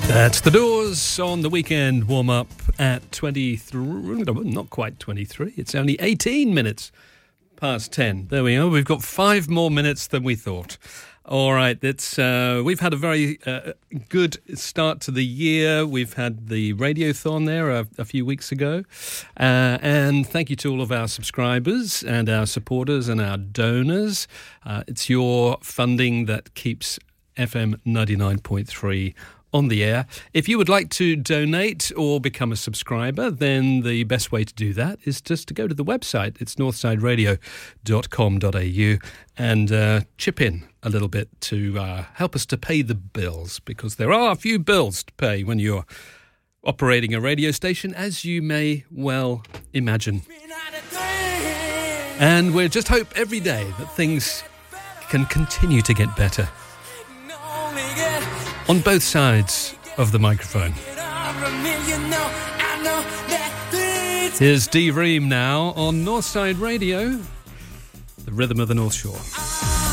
That's The Doors on the weekend warm-up at 23, not quite 23, it's only 18 minutes past 10. There we are, we've got 5 more minutes than we thought. All right, we've had a very good start to the year. We've had the Radiothon there a few weeks ago. And thank you to all of our subscribers and our supporters and our donors. It's your funding that keeps FM 99.3 on the air. If you would like to donate or become a subscriber, then the best way to do that is just to go to the website. It's northsideradio.com.au and chip in a little bit to help us to pay the bills, because there are a few bills to pay when you're operating a radio station, as you may well imagine. And we just hope every day that things can continue to get better on both sides of the microphone. Here's Dee Ream now on Northside Radio, the rhythm of the North Shore.